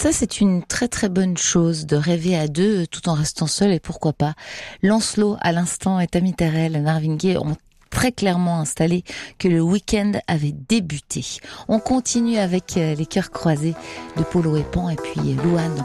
Ça, c'est une très très bonne chose de rêver à deux tout en restant seul, et pourquoi pas. Lancelot, à l'instant, et Tammy Terrell, Marvin Gaye ont très clairement installé que le week-end avait débuté. On continue avec les cœurs croisés de Polo et Pan et puis Louane.